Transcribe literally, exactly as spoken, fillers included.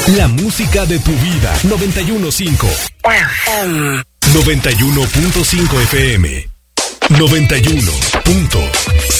La música de tu vida. noventa y uno punto cinco. noventa y uno punto cinco F M. noventa y uno punto